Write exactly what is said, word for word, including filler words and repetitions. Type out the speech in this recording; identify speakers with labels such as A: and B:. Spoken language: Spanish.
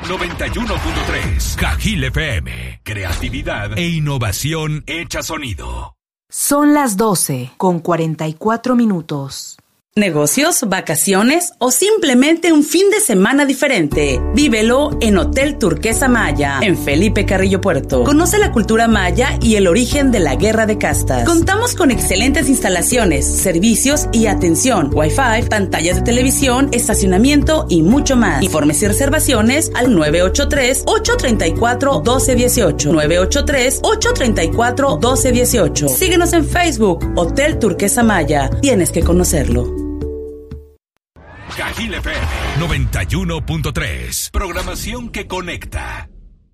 A: noventa y uno punto tres. Cajil F M. Creatividad e innovación hecha sonido.
B: Son las doce con cuarenta y cuatro minutos.
C: Negocios, vacaciones o simplemente un fin de semana diferente. Vívelo en Hotel Turquesa Maya, en Felipe Carrillo Puerto. Conoce la cultura maya y el origen de la guerra de castas. Contamos con excelentes instalaciones, servicios y atención, Wi-Fi, pantallas de televisión, estacionamiento y mucho más. Informes y reservaciones al nueve ocho tres, ocho tres cuatro, uno dos uno ocho. nueve ocho tres, ocho tres cuatro, uno dos uno ocho. Síguenos en Facebook, Hotel Turquesa Maya. Tienes que conocerlo.
A: Cajil F M noventa y uno punto tres. Programación que conecta.